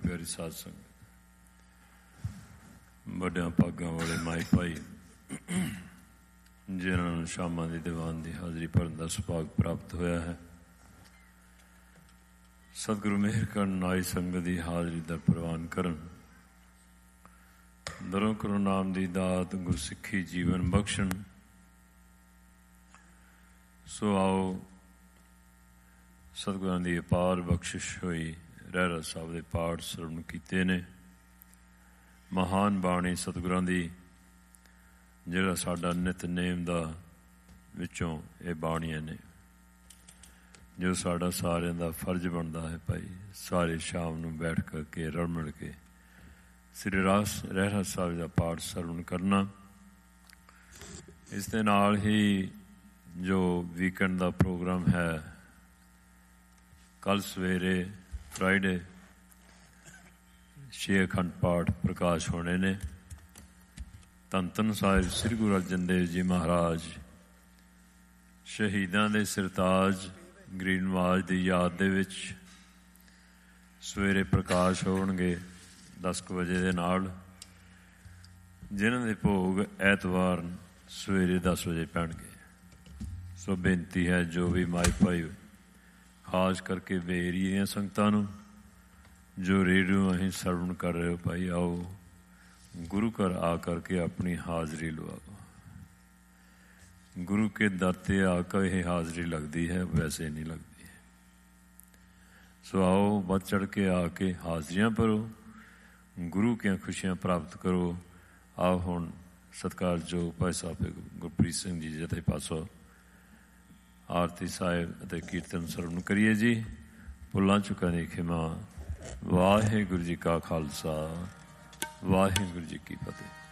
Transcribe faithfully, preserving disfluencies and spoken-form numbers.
ਪਿਆਰੀ ਸਾਧ ਸੰਗਤ, ਵੱਡਿਆਂ ਭਾਗਾਂ ਵਾਲੇ ਮਾਈ ਭਾਈ ਜਿਨ੍ਹਾਂ ਨੂੰ ਸ਼ਾਮਾਂ ਦੀ ਦੀਵਾਨ ਦੀ ਹਾਜ਼ਰੀ ਭਰਨ ਦਾ ਸੁਭਾਗ ਪ੍ਰਾਪਤ ਹੋਇਆ ਹੈ, ਸਤਿਗੁਰੂ ਮਿਹਰ ਕਰਨ ਆਈ ਸੰਗਤ ਦੀ ਹਾਜ਼ਰੀ ਦਾ ਪ੍ਰਵਾਨ ਕਰਨ, ਦਰੋਂ ਕਰੋ ਨਾਮ ਦੀ ਦਾਤ ਗੁਰਸਿੱਖੀ ਜੀਵਨ ਬਖਸ਼ਣ। ਸੋ ਆਓ ਸਤਿਗੁਰਾਂ ਦੀ ਅਪਾਰ ਬਖਸ਼ਿਸ਼ ਹੋਈ ਰਹਿਰਾਸ ਸਾਹਿਬ ਦੇ ਪਾਠ ਸਰਵਣ ਕੀਤੇ ਨੇ। ਮਹਾਨ ਬਾਣੀ ਸਤਿਗੁਰਾਂ ਦੀ, ਜਿਹੜਾ ਸਾਡਾ ਨਿਤਨੇਮ ਦਾ ਵਿੱਚੋਂ ਇਹ ਬਾਣੀਆਂ ਨੇ, ਜੋ ਸਾਡਾ ਸਾਰਿਆਂ ਦਾ ਫਰਜ਼ ਬਣਦਾ ਹੈ ਭਾਈ, ਸਾਰੇ ਸ਼ਾਮ ਨੂੰ ਬੈਠ ਕਰਕੇ ਰਲ ਮਿਲ ਕੇ ਸ੍ਰੀ ਰਾਸ ਰਹਿਰਾਸ ਸਾਹਿਬ ਦਾ ਪਾਠ ਸਰਵਣ ਕਰਨਾ। ਇਸ ਦੇ ਨਾਲ ਹੀ ਜੋ ਵੀਕਐਂਡ ਦਾ ਪ੍ਰੋਗਰਾਮ ਹੈ, ਕੱਲ੍ਹ ਸਵੇਰੇ ਫਰਾਈਡੇ ਛੇ ਅਖੰਡ ਪਾਠ ਪ੍ਰਕਾਸ਼ ਹੋਣੇ ਨੇ। ਧੰਨ ਧੰਨ ਸਾਹਿਬ ਸ੍ਰੀ ਗੁਰੂ ਅਰਜਨ ਦੇਵ ਜੀ ਮਹਾਰਾਜ ਸ਼ਹੀਦਾਂ ਦੇ ਸਿਰਤਾਜ ਗਰੀਨਵਾਜ ਦੀ ਯਾਦ ਦੇ ਵਿੱਚ ਸਵੇਰੇ ਪ੍ਰਕਾਸ਼ ਹੋਣਗੇ ਦਸ ਕੁ ਵਜੇ ਦੇ ਨਾਲ, ਜਿਨ੍ਹਾਂ ਦੇ ਭੋਗ ਐਤਵਾਰ ਸਵੇਰੇ ਦਸ ਵਜੇ ਪੈਣਗੇ। ਸੋ ਬੇਨਤੀ ਹੈ ਜੋ ਵੀ ਮਾਈ ਭਾਈ, ਖਾਸ ਕਰਕੇ ਵੇਰੀ ਦੀਆਂ ਸੰਗਤਾਂ ਨੂੰ, ਜੋ ਰੇਡੀਓ ਅਸੀਂ ਸਰਵਣ ਕਰ ਰਹੇ ਹੋ ਭਾਈ, ਆਓ ਗੁਰੂ ਘਰ ਆ ਕਰਕੇ ਆਪਣੀ ਹਾਜ਼ਰੀ ਲਵਾਓ। ਗੁਰੂ ਕੇ ਦਰ 'ਤੇ ਆ ਕੇ ਇਹ ਹਾਜ਼ਰੀ ਲੱਗਦੀ ਹੈ, ਵੈਸੇ ਨਹੀਂ ਲੱਗਦੀ। ਸੋ ਆਓ ਵੱਧ ਚੜ੍ਹ ਕੇ ਆ ਕੇ ਹਾਜ਼ਰੀਆਂ ਭਰੋ, ਗੁਰੂ ਦੀਆਂ ਖੁਸ਼ੀਆਂ ਪ੍ਰਾਪਤ ਕਰੋ। ਆਓ ਹੁਣ ਸਤਿਕਾਰਯੋਗ ਭਾਈ ਸਾਹਿਬ ਗੁਰਪ੍ਰੀਤ ਸਿੰਘ ਜੀ ਜਥੇ ਪਾਸੋਂ ਆਰਤੀ ਸਾਹਿਬ ਅਤੇ ਕੀਰਤਨ ਸਰਵਣ ਕਰੀਏ ਜੀ। ਭੁੱਲਾਂ ਚੁੱਕਾਂ ਦੀ ਖਿਮਾ। ਵਾਹਿਗੁਰੂ ਜੀ ਕਾ ਖਾਲਸਾ, ਵਾਹਿਗੁਰੂ ਜੀ ਕੀ ਫਤਿਹ।